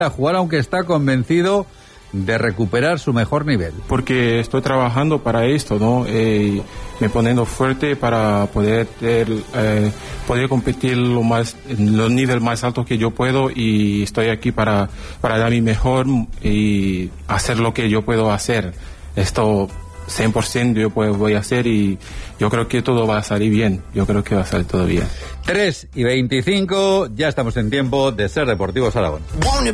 a jugar, aunque está convencido de recuperar su mejor nivel. Porque estoy trabajando para esto, ¿no? Me poniendo fuerte para poder competir los niveles más altos que yo puedo, y estoy aquí para dar mi mejor y hacer lo que yo puedo hacer. Esto 100% yo voy a hacer, y yo creo que todo va a salir bien. Yo creo que va a salir todo bien. 3:25, ya estamos en tiempo de Ser Deportivos Aragón.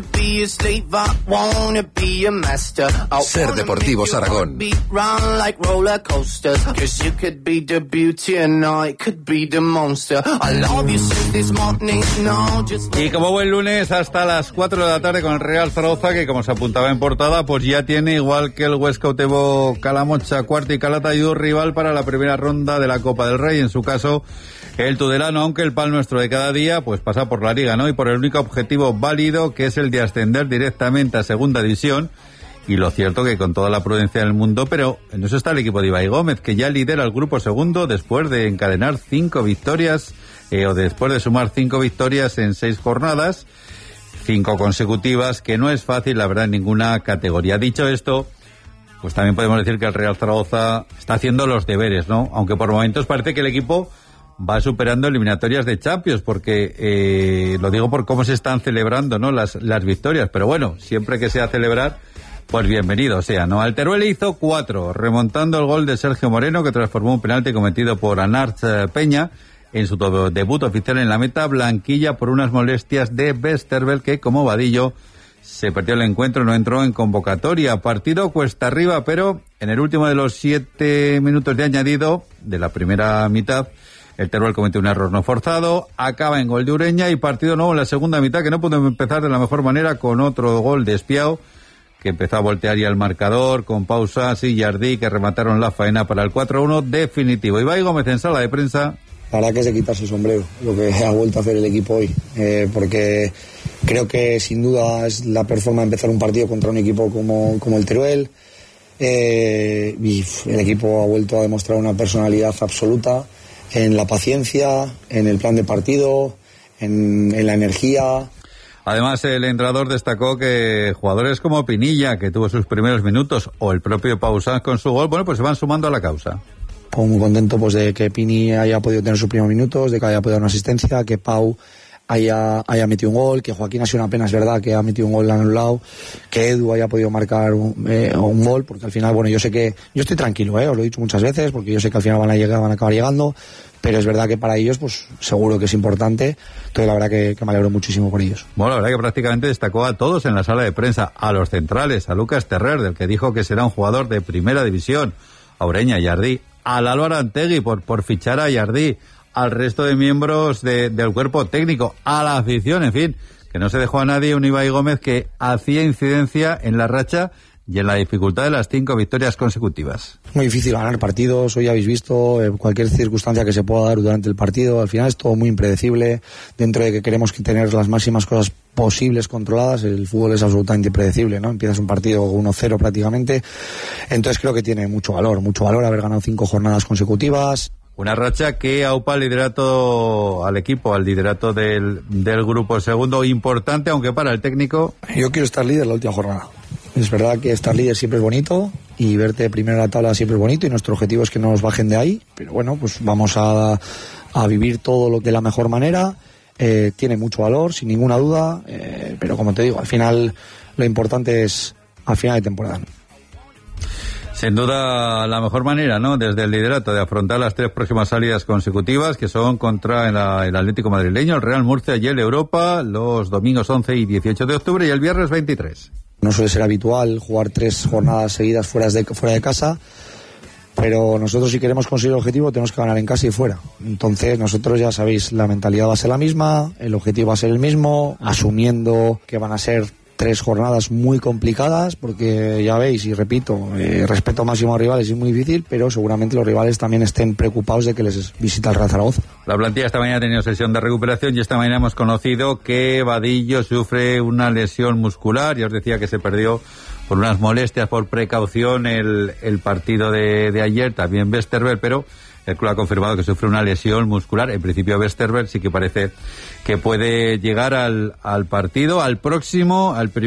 Ser Deportivos Aragón. Y como buen lunes, hasta las 4 de la tarde con el Real Zaragoza, que como se apuntaba en portada, pues ya tiene, igual que el Huesca Utebo Calamocha, Cuarta y Calatayud, rival para la primera ronda de la Copa del Rey. En su caso, el Tudelano, aunque el pan nuestro de cada día, pues pasa por la Liga, ¿no? Y por el único objetivo válido, que es el de ascender directamente a Segunda División. Y lo cierto que con toda la prudencia del mundo, pero en eso está el equipo de Ibai Gómez, que ya lidera el grupo segundo después de encadenar 5 victorias, o después de sumar 5 victorias en 6 jornadas, 5 consecutivas, que no es fácil, la verdad, en ninguna categoría. Dicho esto, pues también podemos decir que el Real Zaragoza está haciendo los deberes, ¿no? Aunque por momentos parece que el equipo va superando eliminatorias de Champions, porque lo digo por cómo se están celebrando, ¿no?, las victorias, pero bueno, siempre que sea celebrar, pues bienvenido sea, ¿no? Al Teruel hizo 4, remontando el gol de Sergio Moreno, que transformó un penalti cometido por Anarch Peña en su debut oficial en la meta blanquilla por unas molestias de Westerveld, que como Vadillo se perdió el encuentro, no entró en convocatoria. Partido cuesta arriba, pero en el último de los 7 minutos de añadido de la primera mitad, el Teruel cometió un error no forzado, acaba en gol de Ureña, y partido nuevo en la segunda mitad, que no pudo empezar de la mejor manera, con otro gol de Espiao, que empezó a voltear ya el marcador, con Pausas y Jardí, que remataron la faena para el 4-1 definitivo. Ibai Gómez en sala de prensa. La verdad que es de quitarse el sombrero lo que ha vuelto a hacer el equipo hoy, porque creo que sin duda es la peor forma de empezar un partido contra un equipo como el Teruel. Y el equipo ha vuelto a demostrar una personalidad absoluta en la paciencia, en el plan de partido, en la energía. Además, el entrenador destacó que jugadores como Pinilla, que tuvo sus primeros minutos, o el propio Pausas con su gol, bueno, pues se van sumando a la causa. Muy contento pues de que Pini haya podido tener sus primeros minutos, de que haya podido dar una asistencia, que Pau haya metido un gol, que Joaquín ha sido una pena, es verdad, que ha metido un gol anulado, que Edu haya podido marcar un gol, porque al final, bueno, yo sé que, yo estoy tranquilo, os lo he dicho muchas veces, porque yo sé que al final van a acabar llegando, pero es verdad que para ellos, pues seguro que es importante. Entonces la verdad que me alegro muchísimo por ellos. Bueno, la verdad que prácticamente destacó a todos en la sala de prensa, a los centrales, a Lucas Terrer, del que dijo que será un jugador de primera división, a Ureña, Jardí, al Álvaro Antegui por fichar a Jardí, al resto de miembros del cuerpo técnico, a la afición, en fin, que no se dejó a nadie, un Ibai Gómez que hacía incidencia en la racha y en la dificultad de las 5 victorias consecutivas. Es muy difícil ganar partidos, hoy habéis visto cualquier circunstancia que se pueda dar durante el partido, al final es todo muy impredecible, dentro de que queremos tener las máximas cosas posibles controladas, el fútbol es absolutamente impredecible, ¿no? Empiezas un partido 1-0 prácticamente, entonces creo que tiene mucho valor haber ganado 5 jornadas consecutivas. Una racha que aupa al liderato, al equipo, al liderato del grupo segundo, importante, aunque para el técnico. Yo quiero estar líder la última jornada. Es verdad que estar líder siempre es bonito y verte primero en la tabla siempre es bonito, y nuestro objetivo es que no nos bajen de ahí, pero bueno, pues vamos a vivir todo lo de la mejor manera. Tiene mucho valor, sin ninguna duda, pero como te digo, al final lo importante es al final de temporada. Sin duda la mejor manera, ¿no?, desde el liderato, de afrontar las 3 próximas salidas consecutivas, que son contra el Atlético madrileño, el Real Murcia y el Europa, los domingos 11 y 18 de octubre y el viernes 23. No suele ser habitual jugar 3 jornadas seguidas fuera de casa, pero nosotros, si queremos conseguir el objetivo, tenemos que ganar en casa y fuera. Entonces nosotros, ya sabéis, la mentalidad va a ser la misma, el objetivo va a ser el mismo, asumiendo que van a ser 3 jornadas muy complicadas, porque ya veis, y repito, respeto máximo a rivales es muy difícil, pero seguramente los rivales también estén preocupados de que les visita el Real Zaragoza. La plantilla esta mañana ha tenido sesión de recuperación y esta mañana hemos conocido que Vadillo sufre una lesión muscular. Ya os decía que se perdió por unas molestias, por precaución, el partido de ayer, también Westerveld, pero El club ha confirmado que sufre una lesión muscular. En principio Westerberg sí que parece que puede llegar al partido, al próximo, al